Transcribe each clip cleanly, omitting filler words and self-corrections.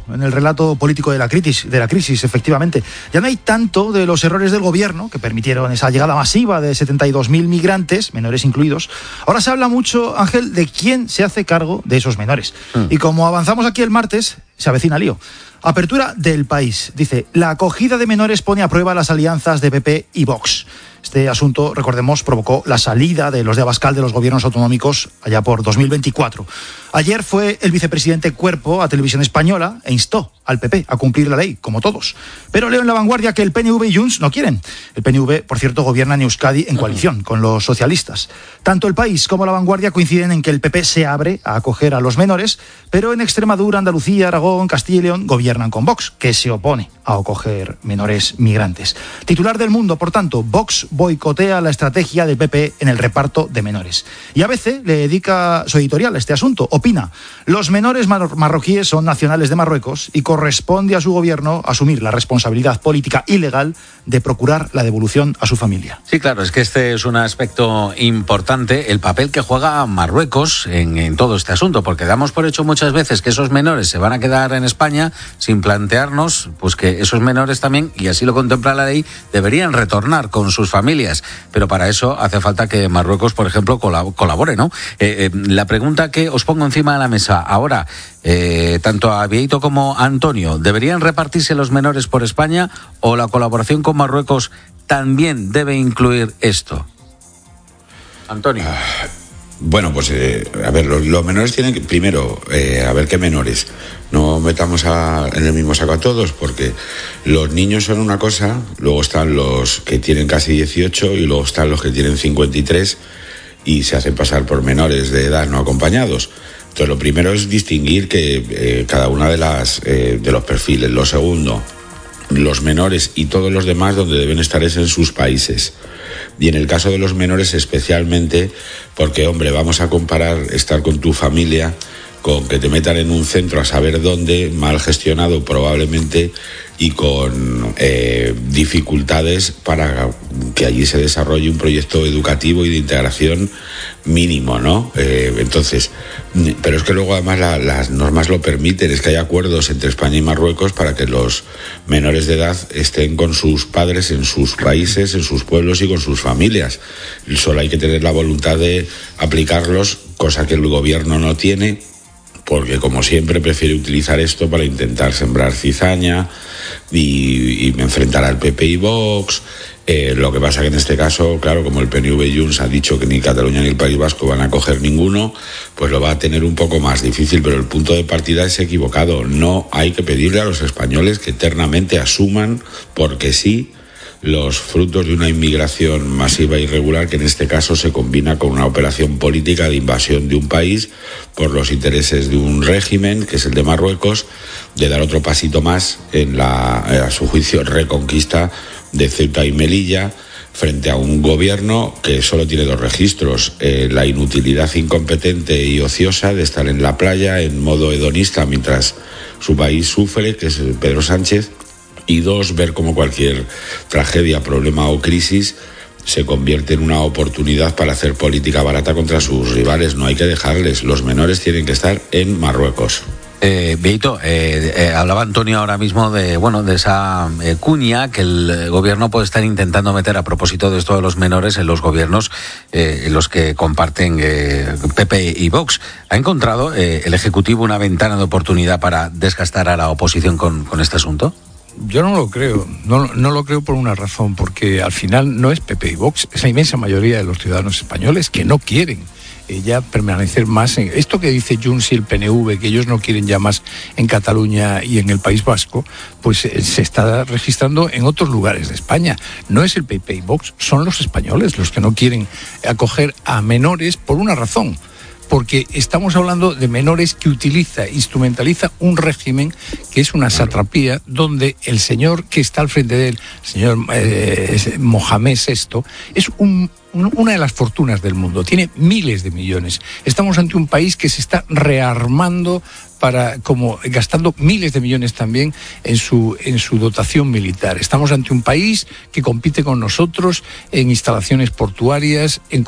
en el relato político de la crisis, efectivamente. Ya no hay tanto de los errores del gobierno que permitieron esa llegada masiva de 72.000 migrantes, menores incluidos. Ahora se habla mucho, Ángel, de quién se hace cargo de esos menores. Y como avanzamos aquí el martes, se avecina lío. Apertura del País. Dice, la acogida de menores pone a prueba las alianzas de PP y Vox. Este asunto, recordemos, provocó la salida de los de Abascal de los gobiernos autonómicos allá por 2024. Ayer fue el vicepresidente Cuerpo a Televisión Española e instó al PP a cumplir la ley, como todos. Pero leo en La Vanguardia que el PNV y Junts no quieren. El PNV, por cierto, gobierna en Euskadi en coalición con los socialistas. Tanto El País como La Vanguardia coinciden en que el PP se abre a acoger a los menores, pero en Extremadura, Andalucía, Aragón, Castilla y León gobiernan con Vox, que se opone a acoger menores migrantes. Titular del Mundo, por tanto, Vox boicotea la estrategia del PP en el reparto de menores. Y ABC le dedica su editorial a este asunto. Opina, los menores marroquíes son nacionales de Marruecos y corresponde a su gobierno asumir la responsabilidad política y legal de procurar la devolución a su familia. Sí, claro, es que este es un aspecto importante, el papel que juega Marruecos en todo este asunto, porque damos por hecho muchas veces que esos menores se van a quedar en España sin plantearnos pues que esos menores también, y así lo contempla la ley, deberían retornar con sus familias. Pero para eso hace falta que Marruecos, por ejemplo, colabore, ¿no? La pregunta que os pongo encima de la mesa ahora, tanto a Bieito como a Antonio, ¿deberían repartirse los menores por España o la colaboración con Marruecos también debe incluir esto? Antonio. Bueno, pues a ver, los menores tienen que, primero, a ver qué menores. No metamos en el mismo saco a todos, porque los niños son una cosa, luego están los que tienen casi 18 y luego están los que tienen 53 y se hacen pasar por menores de edad no acompañados. Entonces, lo primero es distinguir que cada una de los perfiles. Lo segundo, los menores y todos los demás donde deben estar es en sus países. Y en el caso de los menores especialmente, porque, hombre, vamos a comparar estar con tu familia con que te metan en un centro a saber dónde, mal gestionado probablemente, y con dificultades para que allí se desarrolle un proyecto educativo y de integración mínimo, ¿no? Entonces, pero es que luego además las normas lo permiten, es que hay acuerdos entre España y Marruecos para que los menores de edad estén con sus padres en sus países, en sus pueblos y con sus familias. Solo hay que tener la voluntad de aplicarlos, cosa que el gobierno no tiene, porque como siempre prefiere utilizar esto para intentar sembrar cizaña y enfrentar al PP y Vox. Lo que pasa que en este caso, claro, como el PNV y Junts ha dicho que ni Cataluña ni el País Vasco van a coger ninguno, pues lo va a tener un poco más difícil, pero el punto de partida es equivocado. No hay que pedirle a los españoles que eternamente asuman, porque sí, los frutos de una inmigración masiva e irregular, que en este caso se combina con una operación política de invasión de un país por los intereses de un régimen, que es el de Marruecos, de dar otro pasito más en a su juicio, reconquista de Ceuta y Melilla, frente a un gobierno que solo tiene dos registros: la inutilidad incompetente y ociosa de estar en la playa en modo hedonista mientras su país sufre, que es Pedro Sánchez, y dos, ver cómo cualquier tragedia, problema o crisis se convierte en una oportunidad para hacer política barata contra sus rivales. No hay que dejarles, los menores tienen que estar en Marruecos. Bieito, hablaba Antonio ahora mismo de esa cuña que el gobierno puede estar intentando meter a propósito de esto de los menores en los gobiernos en los que comparten PP y Vox. ¿Ha encontrado el Ejecutivo una ventana de oportunidad para desgastar a la oposición con este asunto? Yo no lo creo, no lo creo por una razón, porque al final no es PP y Vox, es la inmensa mayoría de los ciudadanos españoles que no quieren ya permanecer más en esto que dice Junts y el PNV, que ellos no quieren ya más en Cataluña y en el País Vasco, pues se está registrando en otros lugares de España. No es el PP y Vox, son los españoles los que no quieren acoger a menores por una razón. Porque estamos hablando de menores que instrumentaliza un régimen que es una satrapía, donde el señor que está al frente de él, el señor Mohamed VI, es una de las fortunas del mundo, tiene miles de millones. Estamos ante un país que se está rearmando gastando miles de millones también en su dotación militar. Estamos ante un país que compite con nosotros en instalaciones portuarias, en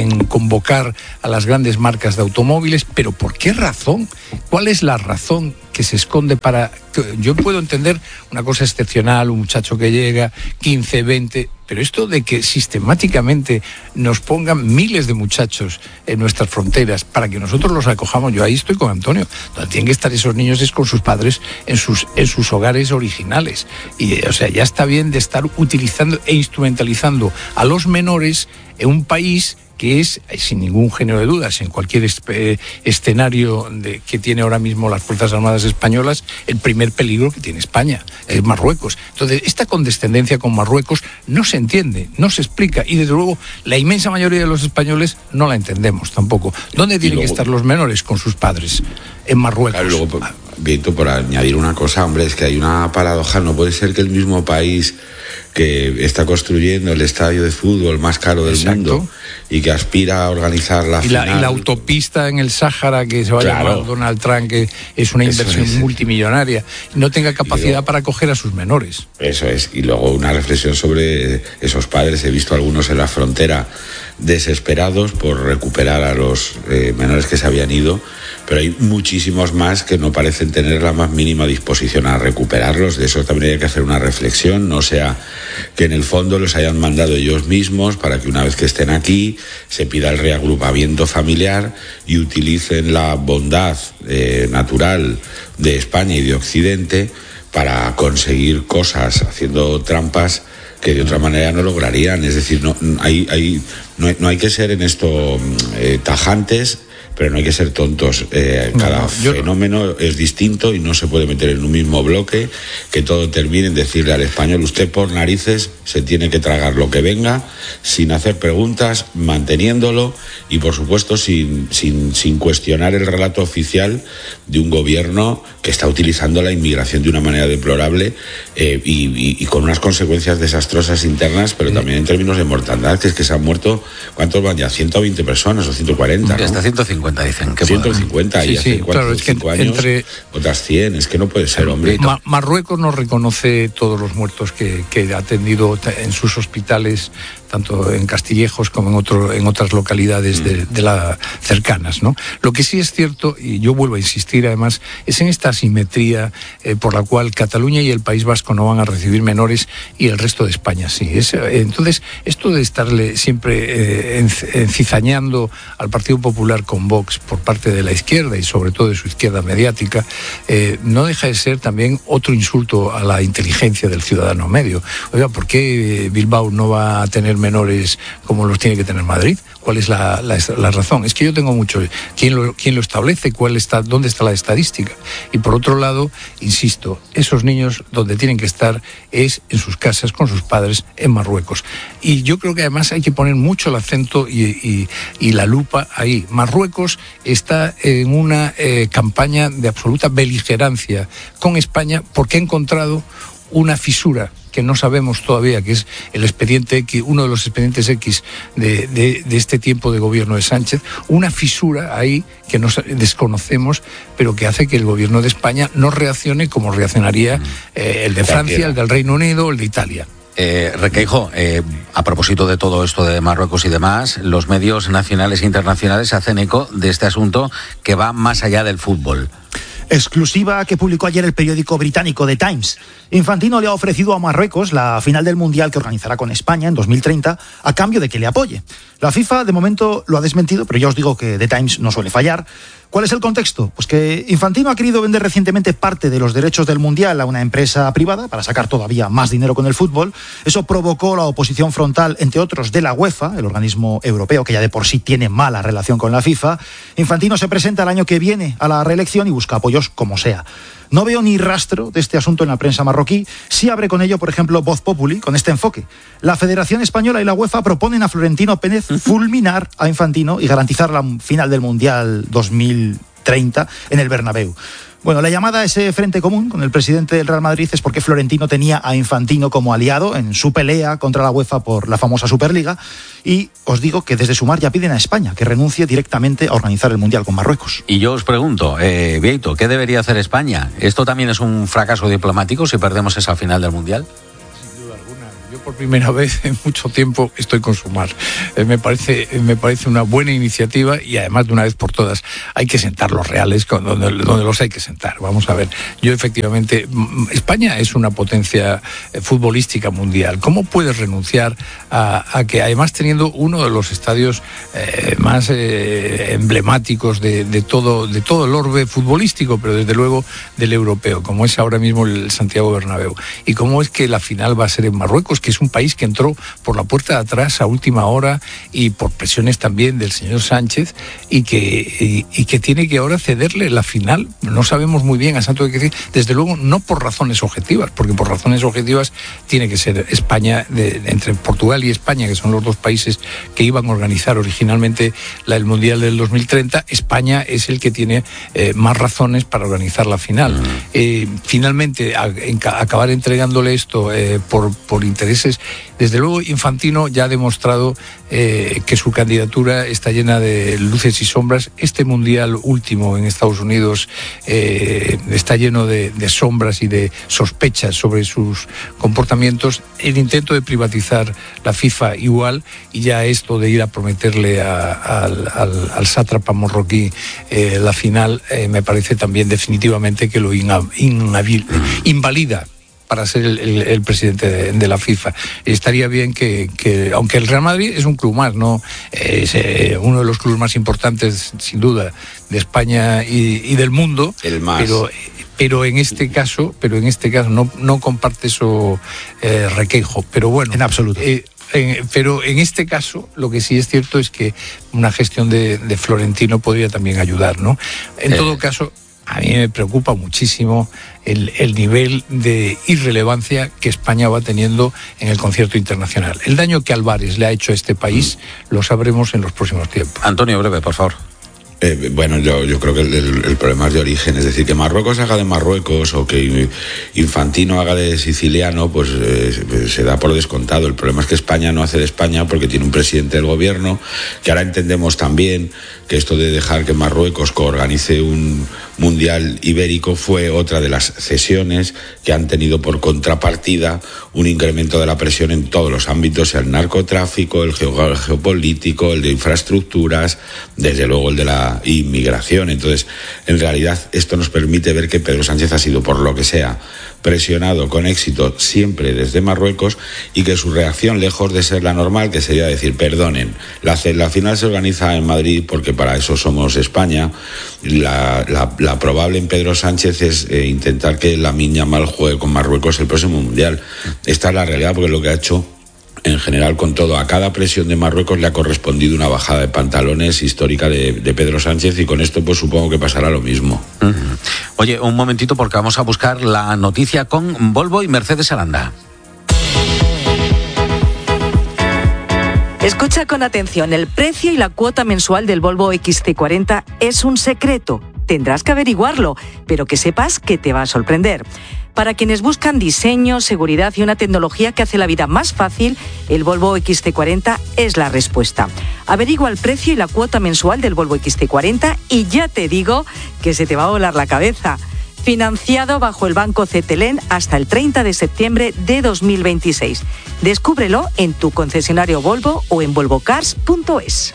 convocar a las grandes marcas de automóviles. ¿Pero por qué razón? ¿Cuál es la razón que se esconde para... Yo puedo entender una cosa excepcional, un muchacho que llega, 15, 20... Pero esto de que sistemáticamente nos pongan miles de muchachos en nuestras fronteras para que nosotros los acojamos, yo ahí estoy con Antonio. Donde tienen que estar esos niños es con sus padres en sus hogares originales. Y, o sea, ya está bien de estar utilizando e instrumentalizando a los menores en un país que es, sin ningún género de dudas, en cualquier escenario que tiene ahora mismo las Fuerzas Armadas españolas, el primer peligro que tiene España, que es Marruecos. Entonces, esta condescendencia con Marruecos no se entiende, no se explica, y desde luego la inmensa mayoría de los españoles no la entendemos tampoco. ¿Dónde tienen que estar los menores? Con sus padres, en Marruecos. Claro, luego, Vieito, por añadir una cosa, hombre, es que hay una paradoja. No puede ser que el mismo país que está construyendo el estadio de fútbol más caro del mundo y que aspira a organizar la final... Y la autopista en el Sáhara que se va a llamar Donald Trump, que es una inversión multimillonaria, no tenga capacidad para acoger a sus menores. Eso es. Y luego una reflexión sobre esos padres. He visto algunos en la frontera desesperados por recuperar a los menores que se habían ido, pero hay muchísimos más que no parecen tener la más mínima disposición a recuperarlos. De eso también hay que hacer una reflexión, no sea que en el fondo los hayan mandado ellos mismos para que una vez que estén aquí se pida el reagrupamiento familiar y utilicen la bondad natural de España y de Occidente para conseguir cosas haciendo trampas que de otra manera no lograrían. Es decir, no hay que ser en esto tajantes, pero no hay que ser tontos. Cada fenómeno es distinto y no se puede meter en un mismo bloque, que todo termine en decirle al español: usted por narices se tiene que tragar lo que venga, sin hacer preguntas, manteniéndolo y por supuesto sin cuestionar el relato oficial de un gobierno que está utilizando la inmigración de una manera deplorable y con unas consecuencias desastrosas internas, pero también en términos de mortandad, que es que se han muerto, ¿cuántos van ya? 120 personas o 140, ¿no? Hasta 150 dicen. Que 150 y hace 4 o 5 años otras 100, es que no puede ser, hombre. Marruecos no reconoce todos los muertos que ha atendido en sus hospitales, tanto en Castillejos como en otras localidades de las cercanas, ¿no? Lo que sí es cierto, y yo vuelvo a insistir además, es en esta asimetría por la cual Cataluña y el País Vasco no van a recibir menores y el resto de España sí. Entonces, esto de estarle siempre encizañando al Partido Popular con Vox por parte de la izquierda y sobre todo de su izquierda mediática, no deja de ser también otro insulto a la inteligencia del ciudadano medio. Oiga, ¿por qué Bilbao no va a tener menores como los tiene que tener Madrid? ¿Cuál es la razón? Es que yo tengo mucho... ¿Quién lo establece? ¿Dónde está la estadística? Y por otro lado, insisto, esos niños donde tienen que estar es en sus casas con sus padres en Marruecos. Y yo creo que además hay que poner mucho el acento y la lupa ahí. Marruecos está en una campaña de absoluta beligerancia con España porque ha encontrado una fisura que no sabemos todavía, que es el expediente X, uno de los expedientes X de este tiempo de gobierno de Sánchez, una fisura ahí que desconocemos, pero que hace que el gobierno de España no reaccione como reaccionaría el de Francia, el del Reino Unido, el de Italia. Requeijo, a propósito de todo esto de Marruecos y demás, los medios nacionales e internacionales se hacen eco de este asunto que va más allá del fútbol. Exclusiva que publicó ayer el periódico británico The Times. Infantino le ha ofrecido a Marruecos la final del Mundial que organizará con España en 2030 a cambio de que le apoye. La FIFA de momento lo ha desmentido, pero ya os digo que The Times no suele fallar. ¿Cuál es el contexto? Pues que Infantino ha querido vender recientemente parte de los derechos del Mundial a una empresa privada para sacar todavía más dinero con el fútbol. Eso provocó la oposición frontal, entre otros, de la UEFA, el organismo europeo que ya de por sí tiene mala relación con la FIFA. Infantino se presenta el año que viene a la reelección y busca apoyos como sea. No veo ni rastro de este asunto en la prensa marroquí. Sí abre con ello, por ejemplo, Voz Populi, con este enfoque. La Federación Española y la UEFA proponen a Florentino Pérez fulminar a Infantino y garantizar la final del Mundial 2030 en el Bernabéu. Bueno, la llamada a ese frente común con el presidente del Real Madrid es porque Florentino tenía a Infantino como aliado en su pelea contra la UEFA por la famosa Superliga, y os digo que desde Sumar ya piden a España que renuncie directamente a organizar el Mundial con Marruecos. Y yo os pregunto, Vieito, ¿qué debería hacer España? ¿Esto también es un fracaso diplomático si perdemos esa final del Mundial? Sin duda alguna. Yo Por primera vez en mucho tiempo estoy con Sumar. Me parece una buena iniciativa y además de una vez por todas hay que sentar los reales donde los hay que sentar. Vamos a ver, yo efectivamente, España es una potencia futbolística mundial. ¿Cómo puedes renunciar a que además teniendo uno de los estadios más emblemáticos de todo el orbe futbolístico, pero desde luego del europeo, como es ahora mismo el Santiago Bernabéu? Y cómo es que la final va a ser en Marruecos, que es un país que entró por la puerta de atrás a última hora y por presiones también del señor Sánchez y que tiene que ahora cederle la final. No sabemos muy bien a santo de qué, desde luego no por razones objetivas, porque por razones objetivas tiene que ser España, entre Portugal y España, que son los dos países que iban a organizar originalmente el Mundial del 2030, España es el que tiene más razones para organizar la final. Finalmente, acabar entregándole esto por intereses. Desde luego, Infantino ya ha demostrado que su candidatura está llena de luces y sombras. Este mundial último en Estados Unidos está lleno de sombras y de sospechas sobre sus comportamientos. El intento de privatizar la FIFA igual, y ya esto de ir a prometerle al sátrapa marroquí la final, me parece también definitivamente que lo invalida para ser el presidente de la FIFA. Estaría bien que aunque el Real Madrid es un club más, ¿no? Es uno de los clubes más importantes, sin duda, de España y del mundo. El más. Pero en este caso no comparte eso requejo. Pero bueno, en absoluto. Pero en este caso lo que sí es cierto es que una gestión de Florentino podría también ayudar, ¿no? En todo caso, a mí me preocupa muchísimo el nivel de irrelevancia que España va teniendo en el concierto internacional. El daño que Álvarez le ha hecho a este país lo sabremos en los próximos tiempos. Antonio, breve, por favor. Bueno, yo creo que el problema es de origen, es decir, que Marruecos haga de Marruecos o que Infantino haga de siciliano, pues se da por descontado. El problema es que España no hace de España porque tiene un presidente del gobierno, que ahora entendemos también que esto de dejar que Marruecos coorganice un mundial ibérico fue otra de las cesiones que han tenido por contrapartida un incremento de la presión en todos los ámbitos, sea el narcotráfico, el geopolítico, el de infraestructuras, desde luego el de la inmigración. Entonces, en realidad, esto nos permite ver que Pedro Sánchez ha sido, por lo que sea, presionado con éxito siempre desde Marruecos, y que su reacción, lejos de ser la normal, que sería decir, perdonen, la final se organiza en Madrid porque para eso somos España, la probable en Pedro Sánchez es intentar que Lamine Yamal juegue con Marruecos el próximo Mundial. Esta es la realidad, porque lo que ha hecho en general con todo, a cada presión de Marruecos le ha correspondido una bajada de pantalones histórica de Pedro Sánchez, y con esto pues supongo que pasará lo mismo. Oye, un momentito, porque vamos a buscar la noticia con Volvo y Mercedes Aranda. Escucha con atención, el precio y la cuota mensual del Volvo XC40 es un secreto. Tendrás que averiguarlo, pero que sepas que te va a sorprender. Para quienes buscan diseño, seguridad y una tecnología que hace la vida más fácil, el Volvo XC40 es la respuesta. Averigua el precio y la cuota mensual del Volvo XC40 y ya te digo que se te va a volar la cabeza. Financiado bajo el Banco Cetelem hasta el 30 de septiembre de 2026. Descúbrelo en tu concesionario Volvo o en volvocars.es.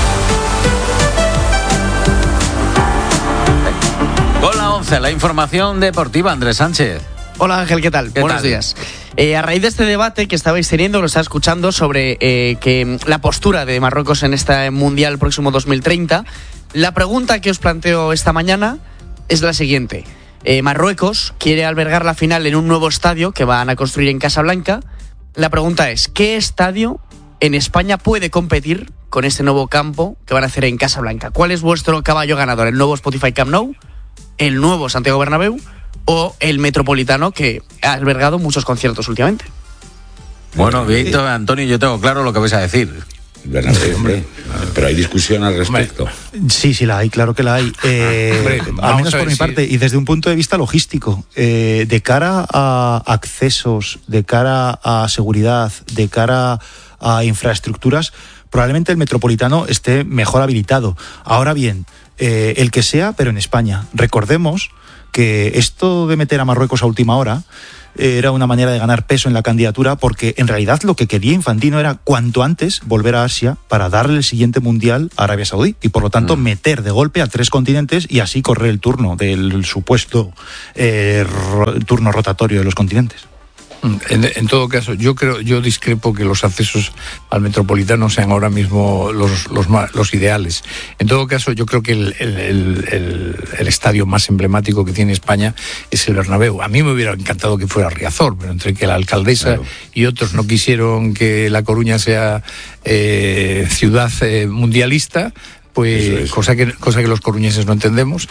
Con la 11, la información deportiva, Andrés Sánchez. Hola Ángel, ¿qué tal? Buenos días. A raíz de este debate que estabais teniendo, lo estaba escuchando, sobre que la postura de Marruecos en este Mundial próximo 2030, la pregunta que os planteo esta mañana es la siguiente. Marruecos quiere albergar la final en un nuevo estadio que van a construir en Casablanca. La pregunta es, ¿qué estadio en España puede competir con este nuevo campo que van a hacer en Casablanca? ¿Cuál es vuestro caballo ganador? ¿El nuevo Spotify Camp Nou? ¿El nuevo Santiago Bernabéu? ¿O el Metropolitano, que ha albergado muchos conciertos últimamente? Bueno, Víctor, Antonio, yo tengo claro lo que vais a decir. Hombre, pero hay discusión al respecto. Sí, la hay, claro que la hay. Al menos por mi parte, y desde un punto de vista logístico, de cara a accesos, de cara a seguridad, de cara a infraestructuras, probablemente el Metropolitano esté mejor habilitado. Ahora bien, el que sea, pero en España. Recordemos que esto de meter a Marruecos a última hora era una manera de ganar peso en la candidatura, porque en realidad lo que quería Infantino era cuanto antes volver a Asia para darle el siguiente mundial a Arabia Saudí y por lo tanto meter de golpe a 3 continentes y así correr el turno del supuesto turno rotatorio de los continentes. En todo caso, yo discrepo que los accesos al Metropolitano sean ahora mismo los ideales. En todo caso, yo creo que el estadio más emblemático que tiene España es el Bernabéu. A mí me hubiera encantado que fuera Riazor, pero entre que la alcaldesa y otros no quisieron que La Coruña sea ciudad mundialista, pues cosa que los coruñeses no entendemos,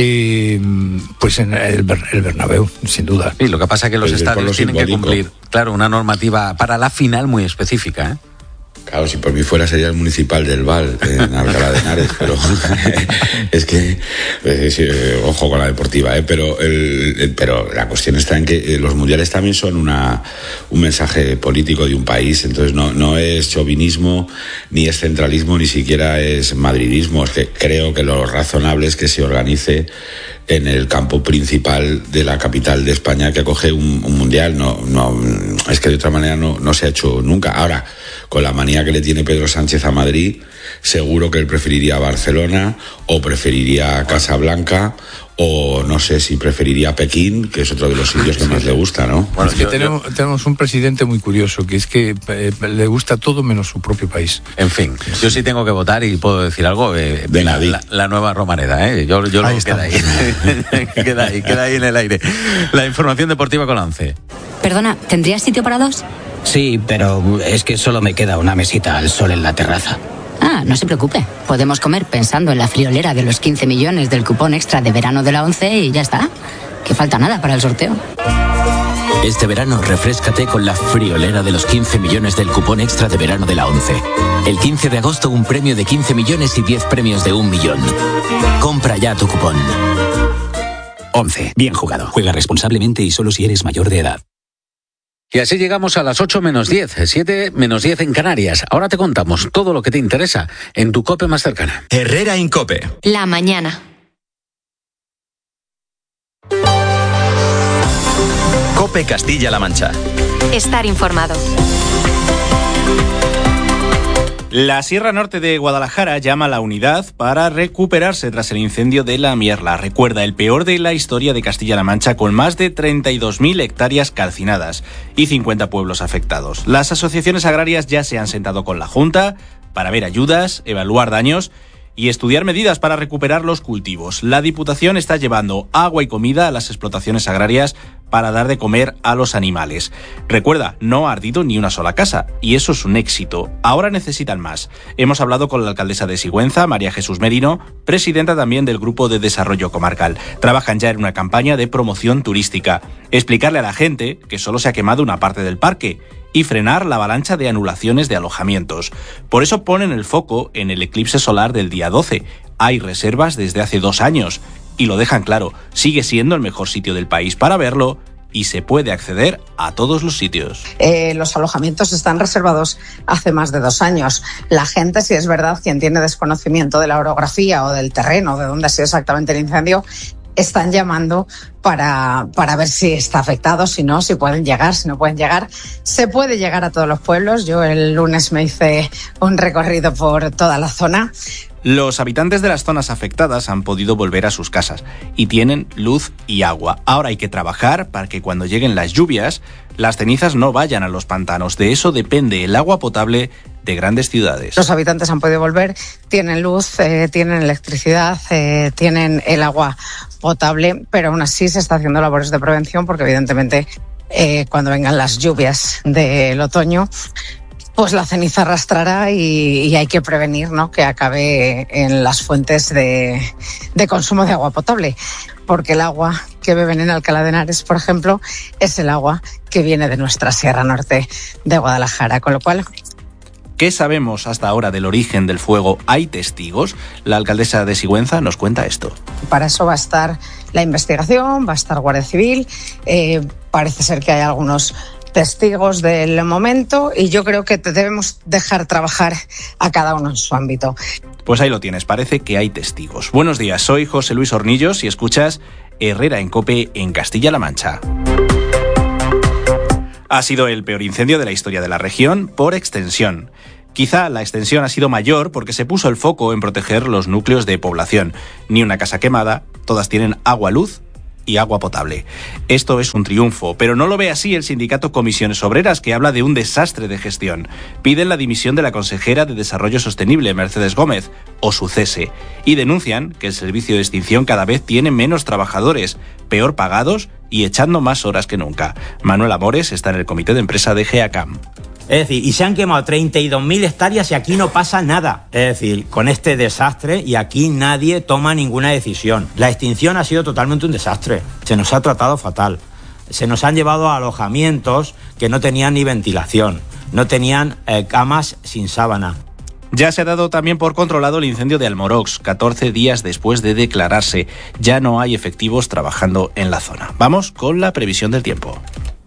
pues en el Bernabéu, sin duda. Sí, lo que pasa es que los estadios tienen que cumplir, claro, una normativa para la final muy específica, ¿eh? Claro, si por mí fuera sería el municipal del Val, en Alcalá de Henares, pero es que, ojo con la deportiva, pero la cuestión está en que los mundiales también son un mensaje político de un país, entonces no es chauvinismo, ni es centralismo, ni siquiera es madridismo. Es que creo que lo razonable es que se organice en el campo principal de la capital de España, que acoge un mundial. No, es que de otra manera no se ha hecho nunca. Ahora, con la manía que le tiene Pedro Sánchez a Madrid, seguro que él preferiría Barcelona, o preferiría Casablanca, o no sé si preferiría Pekín, que es otro de los sitios que más le gusta, ¿no? Bueno, es que tenemos un presidente muy curioso, que es que le gusta todo menos su propio país. En fin, yo sí tengo que votar y puedo decir algo de la nueva Romareda, ¿eh? Yo lo queda ahí. queda ahí en el aire. La información deportiva con la 11. Perdona, ¿tendrías sitio para 2? Sí, pero es que solo me queda una mesita al sol en la terraza. Ah, no se preocupe. Podemos comer pensando en la friolera de los 15 millones del cupón extra de verano de la 11 y ya está. Que falta nada para el sorteo. Este verano refréscate con la friolera de los 15 millones del cupón extra de verano de la 11. El 15 de agosto un premio de 15 millones y 10 premios de 1 millón. Compra ya tu cupón. 11. Bien jugado. Juega responsablemente y solo si eres mayor de edad. Y así llegamos a las 8 menos 10, 7 menos 10 en Canarias. Ahora te contamos todo lo que te interesa en tu COPE más cercana. Herrera Incope. La mañana. COPE Castilla-La Mancha. Estar informado. La Sierra Norte de Guadalajara llama a la unidad para recuperarse tras el incendio de La Mierla. Recuerda, el peor de la historia de Castilla-La Mancha, con más de 32.000 hectáreas calcinadas y 50 pueblos afectados. Las asociaciones agrarias ya se han sentado con la Junta para ver ayudas, evaluar daños y estudiar medidas para recuperar los cultivos. La Diputación está llevando agua y comida a las explotaciones agrarias para dar de comer a los animales. Recuerda, no ha ardido ni una sola casa, y eso es un éxito. Ahora necesitan más. Hemos hablado con la alcaldesa de Sigüenza, María Jesús Merino, presidenta también del Grupo de Desarrollo Comarcal. Trabajan ya en una campaña de promoción turística. Explicarle a la gente que solo se ha quemado una parte del parque y frenar la avalancha de anulaciones de alojamientos. Por eso ponen el foco en el eclipse solar del día 12. Hay reservas desde hace 2 años y lo dejan claro, sigue siendo el mejor sitio del país para verlo y se puede acceder a todos los sitios. Los alojamientos están reservados hace más de 2 años. La gente, si es verdad, quien tiene desconocimiento de la orografía o del terreno, de dónde ha sido exactamente el incendio, están llamando para ver si está afectado, si no, si pueden llegar, si no pueden llegar. Se puede llegar a todos los pueblos. Yo el lunes me hice un recorrido por toda la zona. Los habitantes de las zonas afectadas han podido volver a sus casas y tienen luz y agua. Ahora hay que trabajar para que cuando lleguen las lluvias, las cenizas no vayan a los pantanos. De eso depende el agua potable de grandes ciudades. Los habitantes han podido volver, tienen luz, tienen electricidad, tienen el agua potable, pero aún así se está haciendo labores de prevención porque evidentemente cuando vengan las lluvias del otoño, pues la ceniza arrastrará y hay que prevenir, ¿no?, que acabe en las fuentes de consumo de agua potable. Porque el agua que beben en Alcalá de Henares, por ejemplo, es el agua que viene de nuestra Sierra Norte de Guadalajara. Con lo cual, ¿qué sabemos hasta ahora del origen del fuego? ¿Hay testigos? La alcaldesa de Sigüenza nos cuenta esto. Para eso va a estar la investigación, va a estar Guardia Civil. Parece ser que hay algunos testigos del momento y yo creo que debemos dejar trabajar a cada uno en su ámbito. Pues ahí lo tienes, parece que hay testigos. Buenos días, soy José Luis Hornillos y escuchas Herrera en COPE en Castilla-La Mancha. Ha sido el peor incendio de la historia de la región por extensión. Quizá la extensión ha sido mayor porque se puso el foco en proteger los núcleos de población. Ni una casa quemada, todas tienen agua, luz y agua potable. Esto es un triunfo, pero no lo ve así el sindicato Comisiones Obreras, que habla de un desastre de gestión. Piden la dimisión de la consejera de Desarrollo Sostenible, Mercedes Gómez, o su cese, y denuncian que el servicio de extinción cada vez tiene menos trabajadores, peor pagados y echando más horas que nunca. Manuel Amores está en el comité de empresa de GEACAM. Es decir, y se han quemado 32.000 hectáreas y aquí no pasa nada. Es decir, con este desastre y aquí nadie toma ninguna decisión. La extinción ha sido totalmente un desastre. Se nos ha tratado fatal. Se nos han llevado a alojamientos que no tenían ni ventilación, no tenían camas sin sábana. Ya se ha dado también por controlado el incendio de Almorox, 14 días después de declararse. Ya no hay efectivos trabajando en la zona. Vamos con la previsión del tiempo.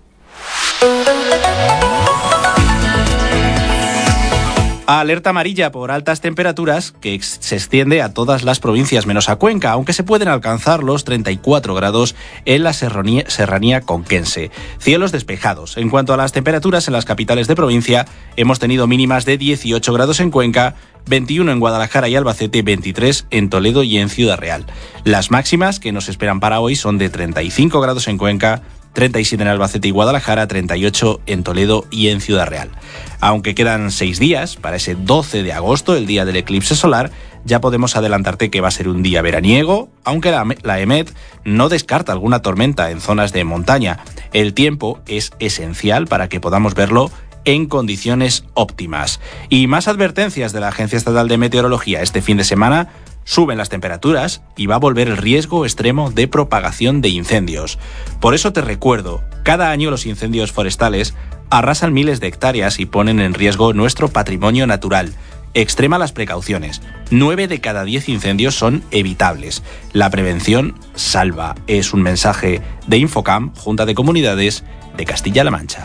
Alerta amarilla por altas temperaturas que se extiende a todas las provincias menos a Cuenca, aunque se pueden alcanzar los 34 grados en la serranía conquense. Cielos despejados. En cuanto a las temperaturas en las capitales de provincia, hemos tenido mínimas de 18 grados en Cuenca, 21 en Guadalajara y Albacete, 23 en Toledo y en Ciudad Real. Las máximas que nos esperan para hoy son de 35 grados en Cuenca, 37 en Albacete y Guadalajara, 38 en Toledo y en Ciudad Real. Aunque quedan 6 días para ese 12 de agosto, el día del eclipse solar, ya podemos adelantarte que va a ser un día veraniego, aunque la EMET no descarta alguna tormenta en zonas de montaña. El tiempo es esencial para que podamos verlo en condiciones óptimas. Y más advertencias de la Agencia Estatal de Meteorología. Este fin de semana suben las temperaturas y va a volver el riesgo extremo de propagación de incendios. Por eso te recuerdo, cada año los incendios forestales arrasan miles de hectáreas y ponen en riesgo nuestro patrimonio natural. Extrema las precauciones. 9 de cada 10 incendios son evitables. La prevención salva. Es un mensaje de Infocam, Junta de Comunidades de Castilla-La Mancha.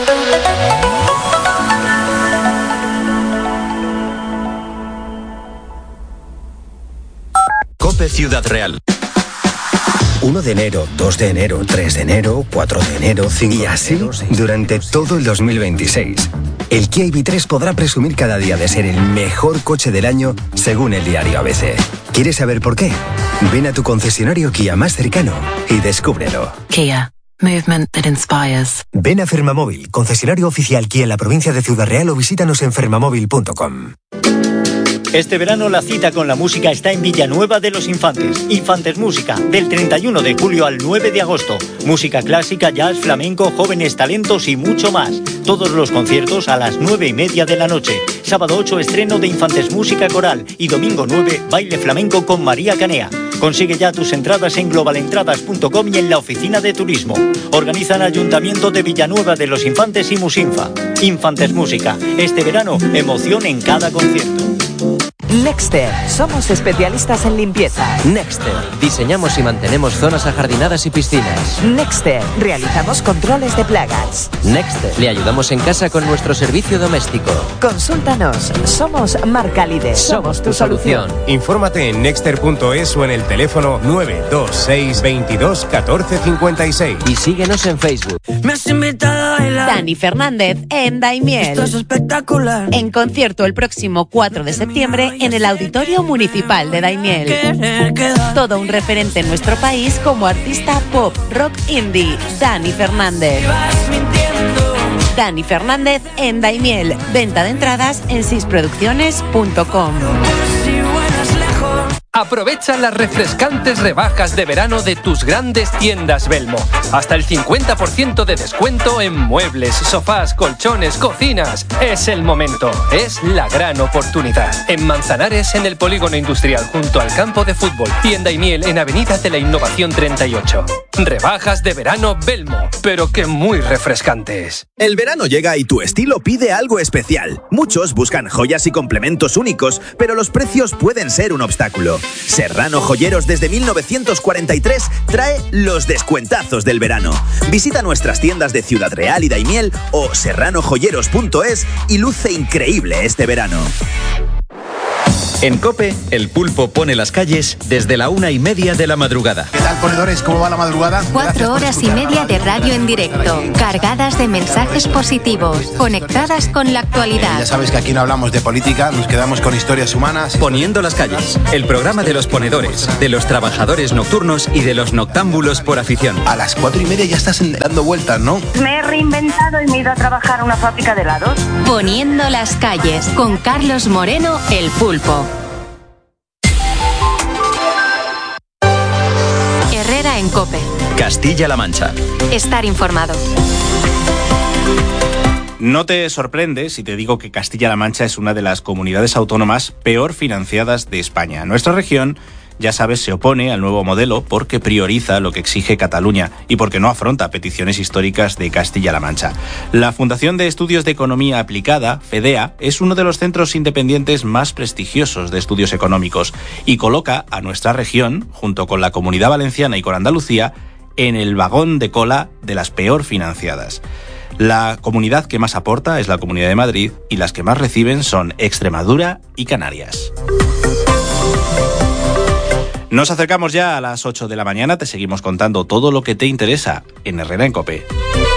COPE Ciudad Real. 1 de enero, 2 de enero, 3 de enero, 4 de enero, 5 y así durante todo el 2026. El Kia EV3 podrá presumir cada día de ser el mejor coche del año según el diario ABC. ¿Quieres saber por qué? Ven a tu concesionario Kia más cercano y descúbrelo. Kia. Movement that inspires. Ven a Fermamóvil, concesionario oficial Kia en la provincia de Ciudad Real o visítanos en fermamóvil.com. Este verano la cita con la música está en Villanueva de los Infantes. Infantes Música, del 31 de julio al 9 de agosto. Música clásica, jazz, flamenco, jóvenes talentos y mucho más. Todos los conciertos a las 9:30 de la noche. Sábado 8, estreno de Infantes Música Coral. Y domingo 9, baile flamenco con María Canea. Consigue ya tus entradas en globalentradas.com y en la oficina de turismo. Organizan Ayuntamiento de Villanueva de los Infantes y Musinfa. Infantes Música. Este verano, emoción en cada concierto. Nexter, somos especialistas en limpieza. Nexter, diseñamos y mantenemos zonas ajardinadas y piscinas. Nexter, realizamos controles de plagas. Nexter, le ayudamos en casa con nuestro servicio doméstico. Consúltanos, somos marca líder. Somos tu solución. Infórmate en nexter.es o en el teléfono 926 22 14 56. Y síguenos en Facebook. Me has invitado a bailar. Dani Fernández en Daimiel. Esto es espectacular. En concierto el próximo 4 de septiembre en el Auditorio Municipal de Daimiel. Todo un referente en nuestro país como artista pop, rock, indie. Dani Fernández. Dani Fernández en Daimiel. Venta de entradas en sisproducciones.com. Aprovecha las refrescantes rebajas de verano de tus grandes tiendas Belmo. Hasta el 50% de descuento en muebles, sofás, colchones, cocinas. Es el momento, es la gran oportunidad. En Manzanares, en el Polígono Industrial, junto al campo de fútbol. Y en Daimiel, en Avenida de la Innovación 38. Rebajas de verano Belmo, pero que muy refrescantes. El verano llega y tu estilo pide algo especial. Muchos buscan joyas y complementos únicos, pero los precios pueden ser un obstáculo. Serrano Joyeros desde 1943 trae los descuentazos del verano. Visita nuestras tiendas de Ciudad Real y Daimiel o serranojoyeros.es y luce increíble este verano. En COPE, el pulpo pone las calles desde la 1:30 de la madrugada. ¿Qué tal, ponedores? ¿Cómo va la madrugada? 4 horas y media de radio en directo, cargadas de mensajes positivos, conectadas con la actualidad. Ya sabes que aquí no hablamos de política, nos quedamos con historias humanas. Poniendo las calles, el programa de los ponedores, de los trabajadores nocturnos y de los noctámbulos por afición. A las 4:30 ya estás dando vueltas, ¿no? Me he reinventado y me he ido a trabajar a una fábrica de helados. Poniendo las calles, con Carlos Moreno, el pulpo. Herrera en COPE. Castilla-La Mancha. Estar informado. No te sorprende si te digo que Castilla-La Mancha es una de las comunidades autónomas peor financiadas de España. Nuestra región, ya sabes, se opone al nuevo modelo porque prioriza lo que exige Cataluña y porque no afronta peticiones históricas de Castilla-La Mancha. La Fundación de Estudios de Economía Aplicada, FEDEA, es uno de los centros independientes más prestigiosos de estudios económicos y coloca a nuestra región, junto con la Comunidad Valenciana y con Andalucía, en el vagón de cola de las peor financiadas. La comunidad que más aporta es la Comunidad de Madrid y las que más reciben son Extremadura y Canarias. Nos acercamos ya a las 8 de la mañana, te seguimos contando todo lo que te interesa en Herrera en COPE.